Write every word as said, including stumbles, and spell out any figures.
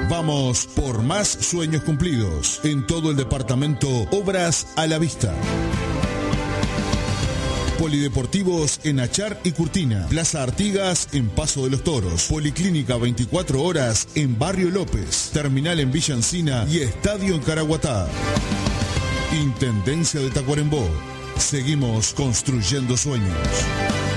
Vamos por más sueños cumplidos. En todo el departamento, obras a la vista. Polideportivos en Achar y Curtina. Plaza Artigas en Paso de los Toros. Policlínica veinticuatro horas en Barrio López. Terminal en Villa Encina y Estadio en Caraguatá. Intendencia de Tacuarembó. Seguimos construyendo sueños.